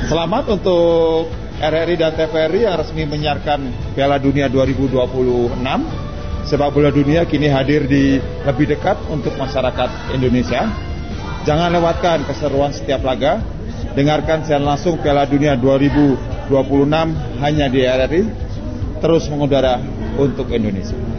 Selamat untuk RRI dan TVRI yang resmi menyiarkan Piala Dunia 2026. Sepak bola dunia kini hadir di lebih dekat untuk masyarakat Indonesia. Jangan lewatkan keseruan setiap laga. Dengarkan siaran langsung Piala Dunia 2026 hanya di RRI. Terus mengudara untuk Indonesia.